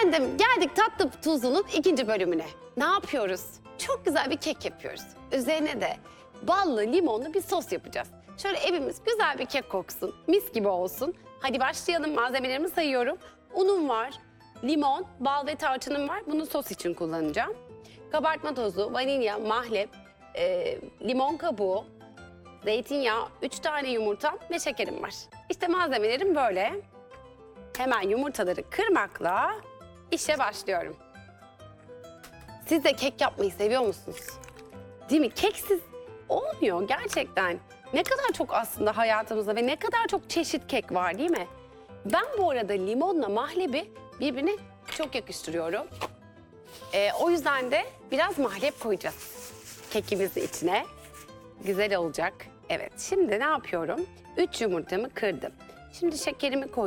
Efendim geldik tatlı tuzlunun ikinci bölümüne. Ne yapıyoruz? Çok güzel bir kek yapıyoruz. Üzerine de ballı limonlu bir sos yapacağız. Şöyle evimiz güzel bir kek koksun, mis gibi olsun. Hadi başlayalım, malzemelerimi sayıyorum. Unum var, limon, bal ve tarçınım var. Bunu sos için kullanacağım. Kabartma tozu, vanilya, mahlep, limon kabuğu, zeytinyağı, 3 tane yumurtam ve şekerim var. İşte malzemelerim böyle. Hemen yumurtaları kırmakla işe başlıyorum. Siz de kek yapmayı seviyor musunuz? Değil mi? Keksiz olmuyor gerçekten. Ne kadar çok aslında hayatımızda ve ne kadar çok çeşit kek var değil mi? Ben bu arada limonla mahlebi birbirine çok yakıştırıyorum. O yüzden de biraz mahlep koyacağız kekimizin içine. Güzel olacak. Evet, şimdi ne yapıyorum? 3 yumurtamı kırdım. Şimdi şekerimi koyuyorum.